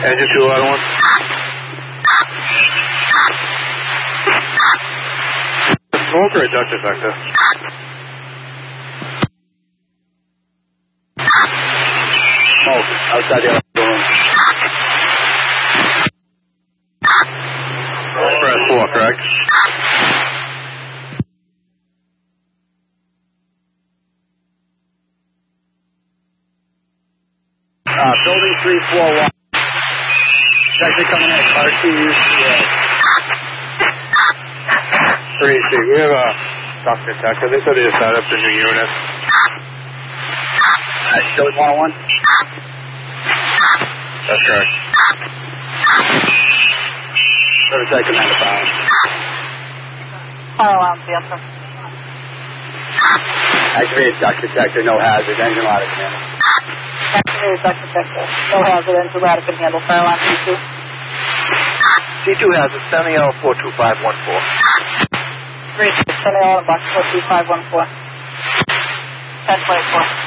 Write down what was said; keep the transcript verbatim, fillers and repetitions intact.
Engine two, auto one. Smoke or a duct detector? Smoke, outside the other room. Press four, correct? Uh, building three four one. Detector coming in, R T U C A. three C, we have a duct detector. They said they just set up the new unit. Alright, shows one oh one? That's correct. So the detector commander found. Fire alarm, answer. Activated duct detector, no hazard, engine ladder commander. Activated duct detector. No hazard, engine ladder can handle. Fire alarm, C two. C two hazard, Sunny L four two five one four. three six, Sunny L, box four two five one four. ten twenty-four.